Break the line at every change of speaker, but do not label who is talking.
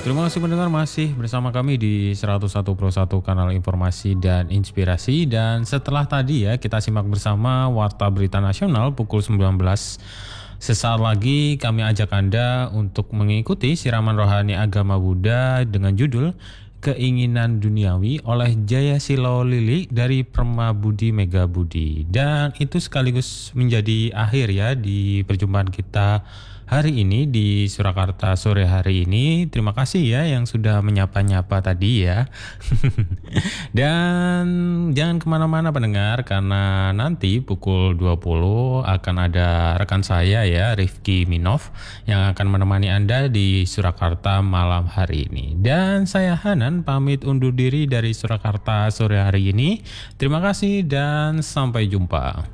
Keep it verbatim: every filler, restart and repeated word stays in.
Terima kasih pendengar masih bersama kami di seratus satu koma satu Kanal Informasi dan Inspirasi. Dan setelah tadi ya kita simak bersama Warta Berita Nasional pukul sembilan belas. Sesaat lagi kami ajak Anda untuk mengikuti siraman rohani agama Buddha dengan judul Keinginan Duniawi oleh Jaya Silo Lili dari Perma Budi Mega Budi. Dan itu sekaligus menjadi akhir ya di perjumpaan kita hari ini di Surakarta sore hari ini. Terima kasih ya yang sudah menyapa-nyapa tadi ya. Dan jangan kemana-mana pendengar, karena nanti pukul dua puluh akan ada rekan saya ya, Rifki Minov, yang akan menemani Anda di Surakarta malam hari ini. Dan saya Hanan pamit undur diri dari Surakarta sore hari ini. Terima kasih dan sampai jumpa.